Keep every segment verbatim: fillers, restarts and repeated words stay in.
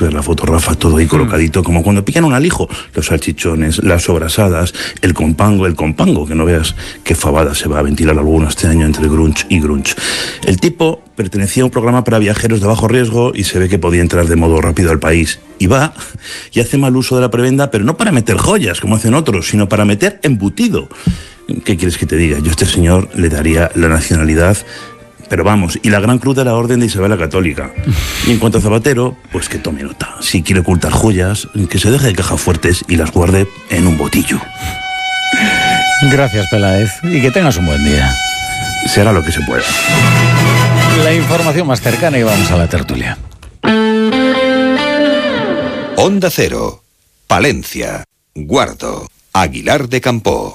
ver la foto, Rafa, todo ahí colocadito, como cuando pican un alijo. Los salchichones, las sobrasadas, el compango, el compango, que no veas qué fabada se va a ventilar alguno este año entre grunge y grunge. El tipo pertenecía a un programa para viajeros de bajo riesgo y se ve que podía entrar de modo rápido al país. Y va y hace mal uso de la prebenda, pero no para meter joyas, como hacen otros, sino para meter embutido. ¿Qué quieres que te diga? Yo a este señor le daría la nacionalidad, pero vamos, y la gran cruz de la Orden de Isabel la Católica. Y en cuanto a Zapatero, pues que tome nota. Si quiere ocultar joyas, que se deje de cajas fuertes y las guarde en un botillo. Gracias, Peláez, y que tengas un buen día. Será lo que se pueda. La información más cercana y vamos a la tertulia. Onda Cero, Palencia, Guardo, Aguilar de Campoo.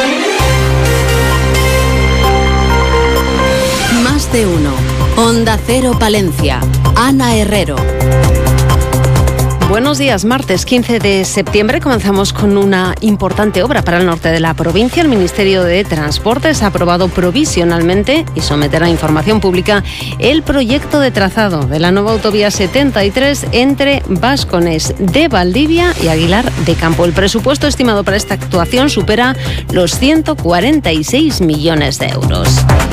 Más de uno. Onda Cero Palencia. Ana Herrero. Buenos días, martes quince de septiembre comenzamos con una importante obra para el norte de la provincia. El Ministerio de Transportes ha aprobado provisionalmente y someterá a información pública el proyecto de trazado de la nueva autovía setenta y tres entre Bascones de Valdivia y Aguilar de Campoo. El presupuesto estimado para esta actuación supera los ciento cuarenta y seis millones de euros.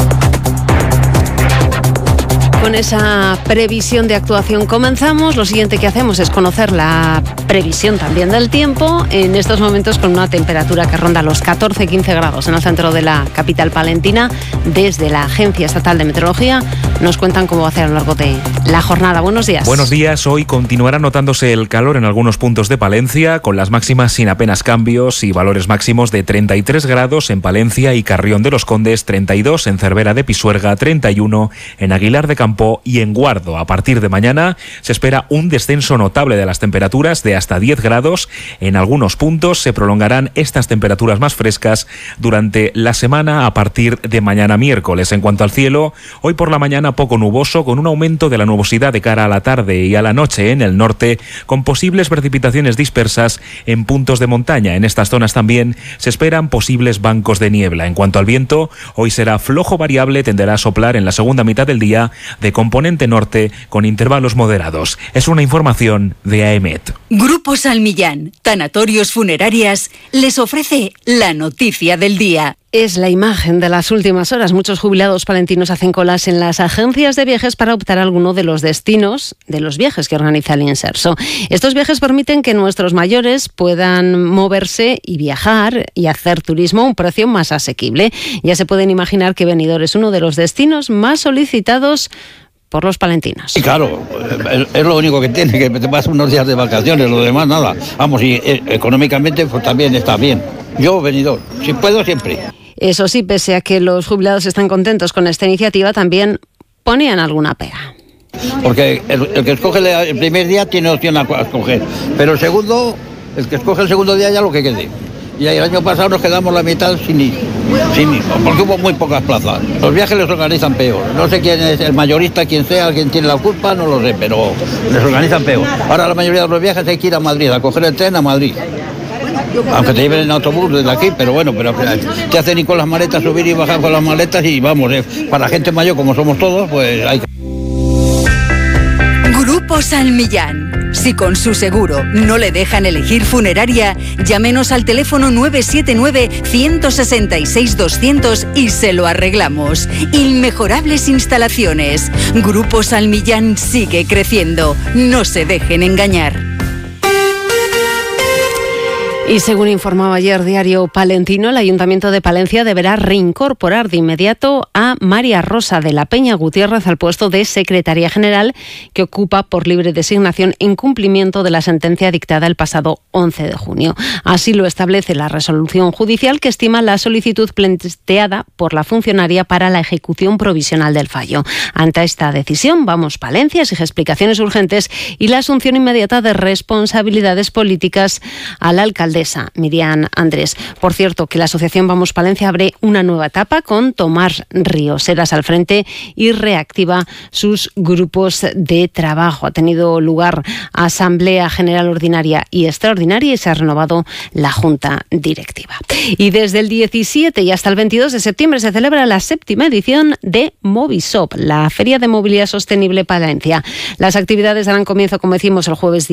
Con esa previsión de actuación comenzamos. Lo siguiente que hacemos es conocer la previsión también del tiempo. En estos momentos con una temperatura que ronda los catorce a quince grados en el centro de la capital palentina. Desde la Agencia Estatal de Meteorología nos cuentan cómo va a ser a lo largo de la jornada. Buenos días. Buenos días. Hoy continuará notándose el calor en algunos puntos de Palencia, con las máximas sin apenas cambios y valores máximos de treinta y tres grados en Palencia y Carrión de los Condes, treinta y dos en Cervera de Pisuerga, treinta y uno en Aguilar de Campoo y en Guardo. A partir de mañana se espera un descenso notable de las temperaturas de hasta diez grados. En algunos puntos se prolongarán estas temperaturas más frescas durante la semana a partir de mañana miércoles. En cuanto al cielo, hoy por la mañana poco nuboso, con un aumento de la nubosidad de cara a la tarde y a la noche en el norte, con posibles precipitaciones dispersas en puntos de montaña. En estas zonas también se esperan posibles bancos de niebla. En cuanto al viento, hoy será flojo variable, tenderá a soplar en la segunda mitad del día de componente norte con intervalos moderados. Es una información de AEMET. Grupo Salmillán, Tanatorios Funerarias, les ofrece la noticia del día. Es la imagen de las últimas horas. Muchos jubilados palentinos hacen colas en las agencias de viajes para optar a alguno de los destinos de los viajes que organiza el Inserso. Estos viajes permiten que nuestros mayores puedan moverse y viajar y hacer turismo a un precio más asequible. Ya se pueden imaginar que Benidorm es uno de los destinos más solicitados por los palentinos. Sí, claro, es lo único que tiene, que te vas unos días de vacaciones, lo demás nada. Vamos, y económicamente pues también está bien. Yo, Benidorm, si puedo siempre. Eso sí, pese a que los jubilados están contentos con esta iniciativa, también ponían alguna pega. Porque el, el que escoge el primer día tiene opción a escoger, pero el segundo, el que escoge el segundo día ya lo que quede. Y el año pasado nos quedamos la mitad sin ir, sin ir, porque hubo muy pocas plazas. Los viajes les organizan peor. No sé quién es el mayorista, quién sea, quién tiene la culpa, no lo sé, pero les organizan peor. Ahora la mayoría de los viajes hay que ir a Madrid, a coger el tren a Madrid. Aunque te lleven en autobús desde aquí, pero bueno, pero te hacen ir con las maletas, subir y bajar con las maletas y vamos, eh, para gente mayor como somos todos, pues hay que... Grupo Salmillán. Si con su seguro no le dejan elegir funeraria, llámenos al teléfono nueve siete nueve, uno seis seis, doscientos y se lo arreglamos. Inmejorables instalaciones. Grupo Salmillán sigue creciendo. No se dejen engañar. Y según informaba ayer Diario Palentino, el Ayuntamiento de Palencia deberá reincorporar de inmediato a María Rosa de la Peña Gutiérrez al puesto de Secretaria General que ocupa por libre designación en cumplimiento de la sentencia dictada el pasado once de junio. Así lo establece la resolución judicial que estima la solicitud planteada por la funcionaria para la ejecución provisional del fallo. Ante esta decisión, Vamos Palencia exige explicaciones urgentes y la asunción inmediata de responsabilidades políticas al alcalde Miriam Andrés. Por cierto, que la asociación Vamos Palencia abre una nueva etapa con Tomás Ríos Heras al frente y reactiva sus grupos de trabajo. Ha tenido lugar Asamblea General Ordinaria y Extraordinaria y se ha renovado la Junta Directiva. Y desde el diecisiete y hasta el veintidós de septiembre se celebra la séptima edición de Movisop, la Feria de Movilidad Sostenible Palencia. Las actividades darán comienzo, como decimos, el jueves